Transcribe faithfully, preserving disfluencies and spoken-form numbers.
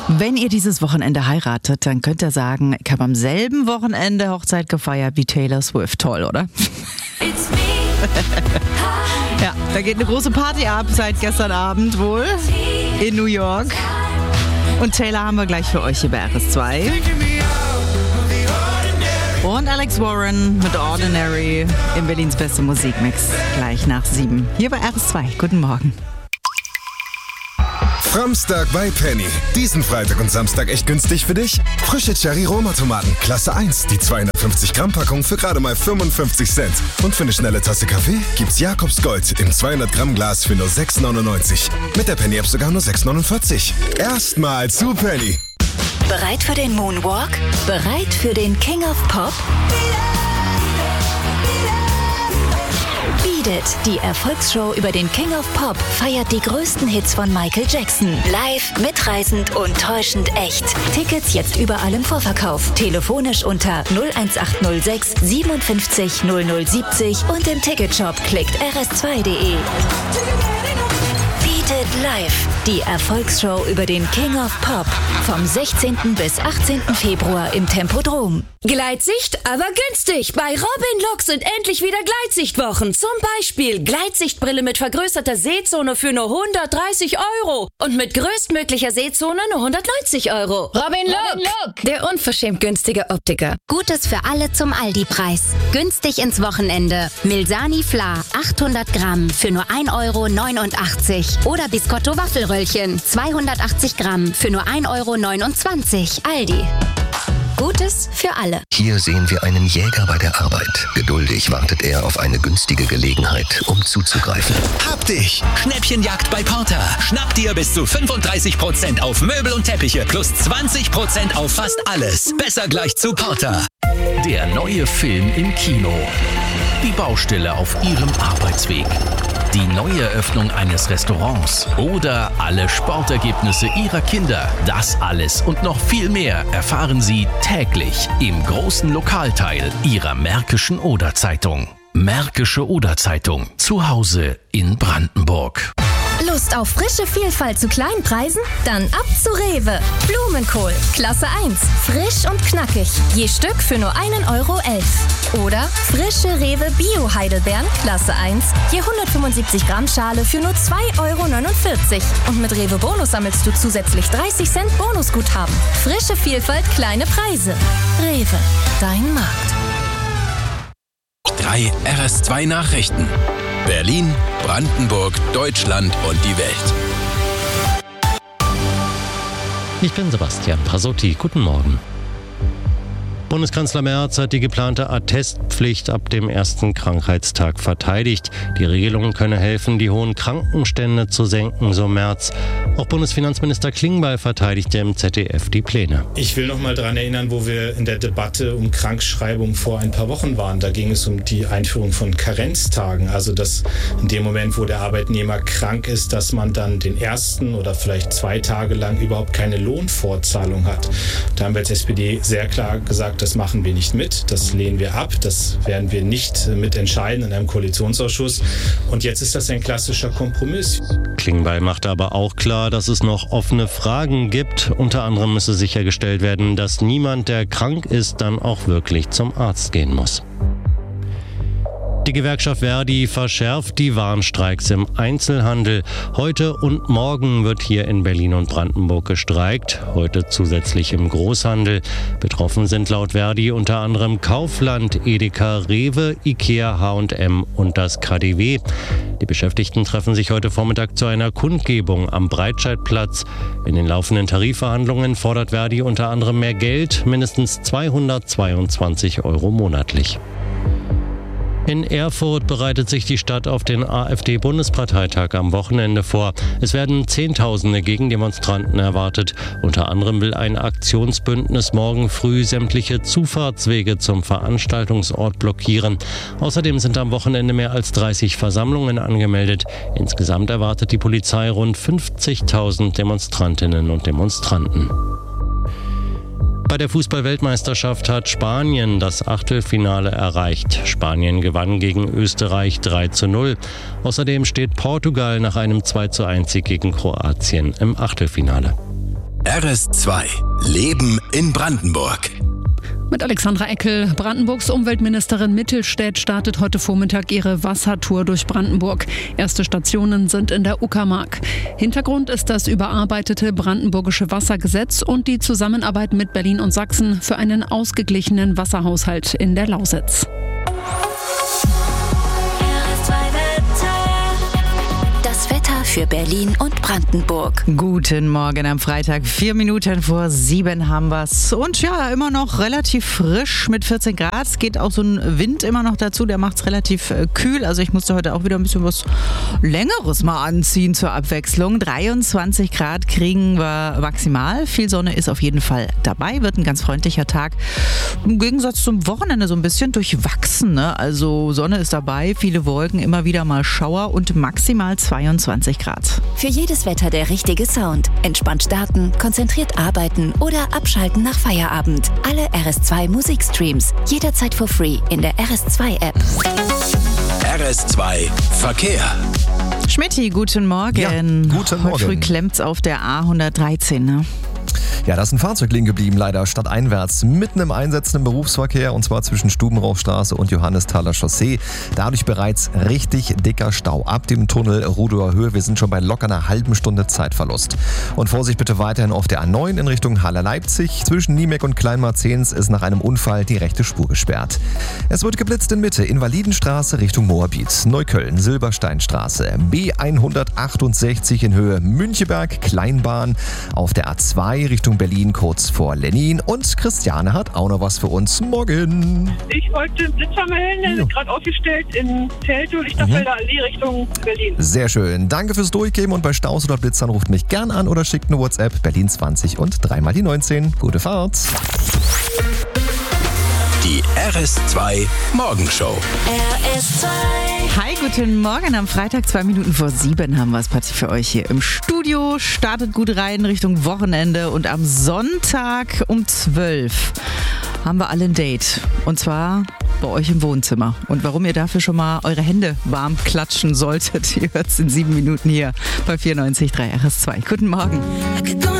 Wenn ihr dieses Wochenende heiratet, dann könnt ihr sagen, ich habe am selben Wochenende Hochzeit gefeiert wie Taylor Swift. Toll, oder? Ja, da geht eine große Party ab seit gestern Abend wohl in New York. Und Taylor haben wir gleich für euch hier bei R S zwei. Und Alex Warren mit Ordinary in Berlins beste Musikmix. Gleich nach sieben. Hier bei R S zwei. Guten Morgen. Samstag bei Penny. Diesen Freitag und Samstag echt günstig für dich? Frische Cherry-Roma-Tomaten, Klasse eins, die zweihundertfünfzig Gramm Packung für gerade mal fünfundfünfzig Cent. Und für eine schnelle Tasse Kaffee gibt's Jakobs Gold im zweihundert Gramm Glas für nur sechs neunundneunzig. Mit der Penny-App sogar nur sechs neunundvierzig. Erstmal zu Penny. Bereit für den Moonwalk? Bereit für den King of Pop? Beat It, die Erfolgsshow über den King of Pop, feiert die größten Hits von Michael Jackson. Live, mitreißend und täuschend echt. Tickets jetzt überall im Vorverkauf. Telefonisch unter null eins acht null sechs siebenundfünfzig null null siebzig und im Ticketshop klickt r s zwei punkt de. Beat It Live, die Erfolgsshow über den King of Pop. Vom sechzehnten bis achtzehnten Februar im Tempodrom. Gleitsicht, aber günstig. Bei Robin Look sind endlich wieder Gleitsichtwochen. Zum Beispiel Gleitsichtbrille mit vergrößerter Sehzone für nur hundertdreißig Euro. Und mit größtmöglicher Sehzone nur hundertneunzig Euro. Robin Look, Look, der unverschämt günstige Optiker. Gutes für alle zum Aldi-Preis. Günstig ins Wochenende. Milsani Fla, achthundert Gramm für nur ein Euro neunundachtzig. Oder Biscotto Waffelröllchen, zweihundertachtzig Gramm für nur ein Euro neunundzwanzig. Aldi. Gutes für alle. Hier sehen wir einen Jäger bei der Arbeit. Geduldig wartet er auf eine günstige Gelegenheit, um zuzugreifen. Hab dich! Schnäppchenjagd bei Porter. Schnapp dir bis zu fünfunddreißig Prozent auf Möbel und Teppiche plus zwanzig Prozent auf fast alles. Besser gleich zu Porter. Der neue Film im Kino. Die Baustelle auf Ihrem Arbeitsweg. Die Neueröffnung eines Restaurants oder alle Sportergebnisse Ihrer Kinder. Das alles und noch viel mehr erfahren Sie täglich im großen Lokalteil Ihrer Märkischen Oder-Zeitung. Märkische Oder-Zeitung. Zu Hause in Brandenburg. Lust auf frische Vielfalt zu kleinen Preisen? Dann ab zu Rewe. Blumenkohl, Klasse eins. Frisch und knackig. Je Stück für nur einen Euro elf. Oder frische Rewe Bio-Heidelbeeren, Klasse eins. Je hundertfünfundsiebzig Gramm Schale für nur zwei Euro neunundvierzig. Und mit Rewe Bonus sammelst du zusätzlich dreißig Cent Bonusguthaben. Frische Vielfalt, kleine Preise. Rewe, dein Markt. Drei R S zwei Nachrichten. Berlin, Brandenburg, Deutschland und die Welt. Ich bin Sebastian Prasotti. Guten Morgen. Bundeskanzler Merz hat die geplante Attestpflicht ab dem ersten Krankheitstag verteidigt. Die Regelung könne helfen, die hohen Krankenstände zu senken, so Merz. Auch Bundesfinanzminister Klingbeil verteidigte im Z D F die Pläne. Ich will noch mal daran erinnern, wo wir in der Debatte um Krankschreibung vor ein paar Wochen waren. Da ging es um die Einführung von Karenztagen. Also dass in dem Moment, wo der Arbeitnehmer krank ist, dass man dann den ersten oder vielleicht zwei Tage lang überhaupt keine Lohnfortzahlung hat. Da haben wir als S P D sehr klar gesagt, das machen wir nicht mit, das lehnen wir ab, das werden wir nicht mitentscheiden in einem Koalitionsausschuss. Und jetzt ist das ein klassischer Kompromiss. Klingbeil machte aber auch klar, dass es noch offene Fragen gibt. Unter anderem müsse sichergestellt werden, dass niemand, der krank ist, dann auch wirklich zum Arzt gehen muss. Die Gewerkschaft Verdi verschärft die Warnstreiks im Einzelhandel. Heute und morgen wird hier in Berlin und Brandenburg gestreikt. Heute zusätzlich im Großhandel. Betroffen sind laut Verdi unter anderem Kaufland, Edeka, Rewe, Ikea, H und M und das K D W. Die Beschäftigten treffen sich heute Vormittag zu einer Kundgebung am Breitscheidplatz. In den laufenden Tarifverhandlungen fordert Verdi unter anderem mehr Geld, mindestens zweihundertzweiundzwanzig Euro monatlich. In Erfurt bereitet sich die Stadt auf den AfD-Bundesparteitag am Wochenende vor. Es werden Zehntausende Gegendemonstranten erwartet. Unter anderem will ein Aktionsbündnis morgen früh sämtliche Zufahrtswege zum Veranstaltungsort blockieren. Außerdem sind am Wochenende mehr als dreißig Versammlungen angemeldet. Insgesamt erwartet die Polizei rund fünfzigtausend Demonstrantinnen und Demonstranten. Bei der Fußball-Weltmeisterschaft hat Spanien das Achtelfinale erreicht. Spanien gewann gegen Österreich drei zu null. Außerdem steht Portugal nach einem zwei zu eins Sieg gegen Kroatien im Achtelfinale. R S zwei. Leben in Brandenburg. Mit Alexandra Eckel. Brandenburgs Umweltministerin Mittelstädt startet heute Vormittag ihre Wassertour durch Brandenburg. Erste Stationen sind in der Uckermark. Hintergrund ist das überarbeitete brandenburgische Wassergesetz und die Zusammenarbeit mit Berlin und Sachsen für einen ausgeglichenen Wasserhaushalt in der Lausitz. Für Berlin und Brandenburg. Guten Morgen am Freitag. Vier Minuten vor sieben haben wir's. Und ja, immer noch relativ frisch mit vierzehn Grad. Es geht auch so ein Wind immer noch dazu. Der macht's relativ äh, kühl. Also ich musste heute auch wieder ein bisschen was Längeres mal anziehen zur Abwechslung. dreiundzwanzig Grad kriegen wir maximal. Viel Sonne ist auf jeden Fall dabei. Wird ein ganz freundlicher Tag. Im Gegensatz zum Wochenende so ein bisschen durchwachsen. Ne? Also Sonne ist dabei, viele Wolken, immer wieder mal Schauer und maximal zweiundzwanzig Grad. Für jedes Wetter der richtige Sound. Entspannt starten, konzentriert arbeiten oder abschalten nach Feierabend. Alle R S zwei Musikstreams. Jederzeit for free in der R S zwei App. R S zwei Verkehr. Schmitty, guten Morgen. Ja, guten Morgen. Heute früh klemmt's auf der A hundertdreizehn, ne? Ja, da ist ein Fahrzeug liegen geblieben, leider stadteinwärts, mitten im einsetzenden Berufsverkehr, und zwar zwischen Stubenrauchstraße und Johannesthaler Chaussee. Dadurch bereits richtig dicker Stau ab dem Tunnel Rudower Höhe. Wir sind schon bei locker einer halben Stunde Zeitverlust. Und Vorsicht bitte weiterhin auf der A neun in Richtung Halle-Leipzig. Zwischen Niemek und Kleinmarzens ist nach einem Unfall die rechte Spur gesperrt. Es wird geblitzt in Mitte, Invalidenstraße Richtung Moabit, Neukölln, Silbersteinstraße, B hundertachtundsechzig in Höhe Müncheberg, Kleinbahn, auf der A zwei Richtung Berlin kurz vor Lennin, und Christiane hat auch noch was für uns. Morgen. Ich wollte einen Blitzer melden, der ist gerade aufgestellt in Teltow, Lichterfelder Allee Richtung Berlin. Sehr schön. Danke fürs Durchgeben, und bei Staus oder Blitzern ruft mich gern an oder schickt eine WhatsApp Berlin zwanzig und dreimal die neunzehn. Gute Fahrt. Die R S zwei Morgenshow. R S zwei. Hi, guten Morgen. Am Freitag, zwei Minuten vor sieben, haben wir es Party für euch hier im Studio. Startet gut rein Richtung Wochenende, und am Sonntag um zwölf haben wir alle ein Date. Und zwar bei euch im Wohnzimmer. Und warum ihr dafür schon mal eure Hände warm klatschen solltet, ihr hört es in sieben Minuten hier bei vierundneunzig Komma drei R S zwei. Guten Morgen.